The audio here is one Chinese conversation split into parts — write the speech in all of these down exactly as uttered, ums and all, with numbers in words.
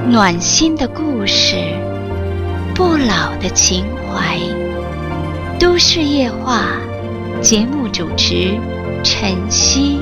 暖心的故事，不老的情怀。都市夜话，节目主持晨曦。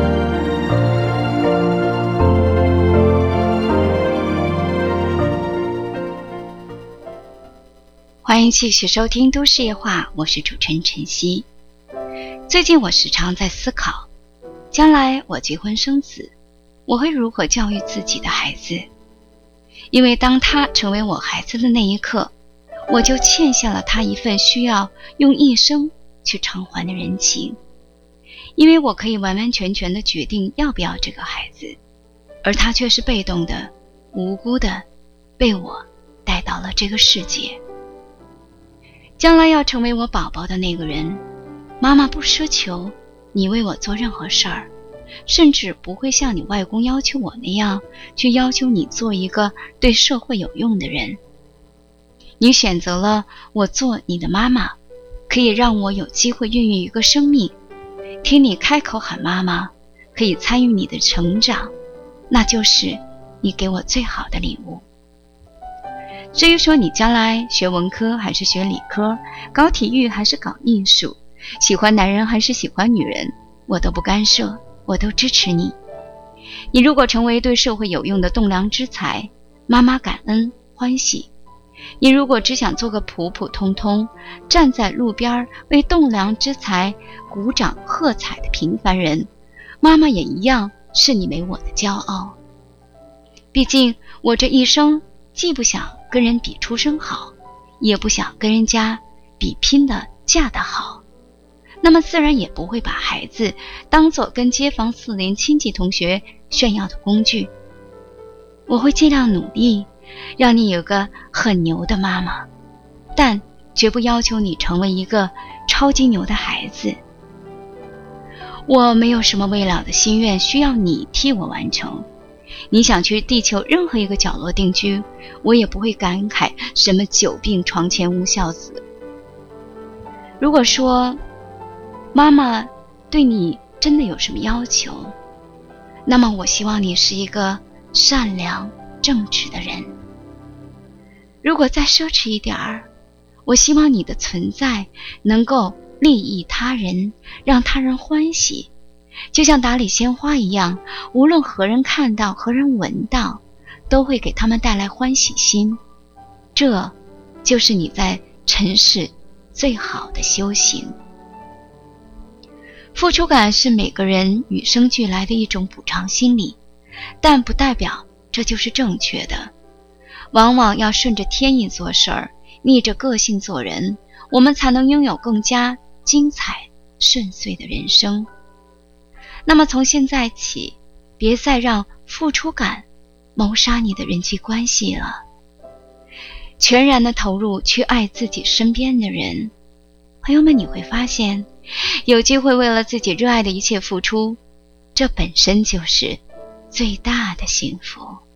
欢迎继续收听都市夜话，我是主持人晨曦。最近我时常在思考，将来我结婚生子，我会如何教育自己的孩子？因为当他成为我孩子的那一刻，我就欠下了他一份需要用一生去偿还的人情。因为我可以完完全全地决定要不要这个孩子，而他却是被动的、无辜的被我带到了这个世界。将来要成为我宝宝的那个人，妈妈不奢求你为我做任何事儿，甚至不会像你外公要求我那样去要求你做一个对社会有用的人。你选择了我做你的妈妈，可以让我有机会孕育一个生命，听你开口喊妈妈，可以参与你的成长，那就是你给我最好的礼物。至于说你将来学文科还是学理科，搞体育还是搞艺术，喜欢男人还是喜欢女人，我都不干涉，我都支持你。你如果成为对社会有用的栋梁之才，妈妈感恩欢喜。你如果只想做个普普通通站在路边为栋梁之才鼓掌喝彩的平凡人，妈妈也一样视你为我的骄傲。毕竟我这一生既不想跟人比出身好，也不想跟人家比拼的嫁得好，那么自然也不会把孩子当作跟街坊四邻亲戚同学炫耀的工具。我会尽量努力让你有个很牛的妈妈，但绝不要求你成为一个超级牛的孩子。我没有什么未了的心愿需要你替我完成，你想去地球任何一个角落定居，我也不会感慨什么久病床前无孝子。如果说妈妈对你真的有什么要求，那么我希望你是一个善良正直的人。如果再奢侈一点儿，我希望你的存在能够利益他人，让他人欢喜，就像打理鲜花一样，无论何人看到何人闻到，都会给他们带来欢喜心。这就是你在尘世最好的修行。付出感是每个人与生俱来的一种补偿心理，但不代表这就是正确的。往往要顺着天意做事儿，逆着个性做人，我们才能拥有更加精彩顺遂的人生。那么从现在起，别再让付出感谋杀你的人际关系了，全然的投入去爱自己身边的人。朋友们，你会发现有机会为了自己热爱的一切付出，这本身就是最大的幸福。